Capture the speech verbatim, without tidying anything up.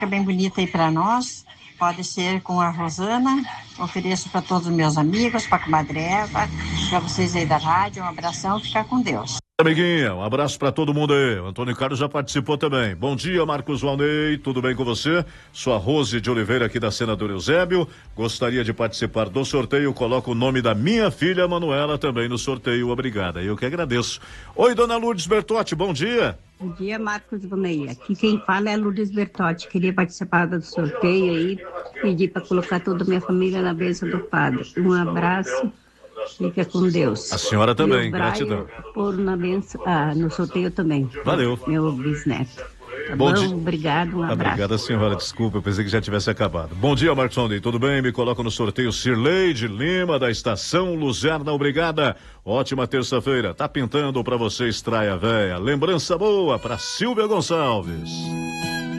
bem bonita aí para nós. Pode ser com a Rosana. Ofereço para todos os meus amigos, para a comadre Eva, para vocês aí da rádio. Um abração, ficar com Deus. Amiguinha, um abraço para todo mundo aí. O Antônio Carlos já participou também. Bom dia, Marcos Valnei, tudo bem com você? Sou a Rose de Oliveira aqui da Senador Eusébio. Gostaria de participar do sorteio. Coloco o nome da minha filha Manuela também no sorteio. Obrigada. Eu que agradeço. Oi, dona Lourdes Bertotti, bom dia. Bom dia, Marcos Valnei. Aqui quem fala é a Lourdes Bertotti. Queria participar do sorteio aí, pedir para colocar toda a minha família na bênção do padre. Um abraço. Fica com Deus. A senhora também, e o gratidão. Por na benção, ah, no sorteio também. Valeu. Meu bisneto. Tá bom, bom? dia. Obrigado, um abraço. Obrigada, senhora. Desculpa, eu pensei que já tivesse acabado. Bom dia, Marcos Valnei. Tudo bem? Me coloco no sorteio Cirleide Lima, da Estação Luzerna. Obrigada. Ótima terça-feira. Tá pintando pra você, Estraia Véia. Lembrança boa pra Silvia Gonçalves.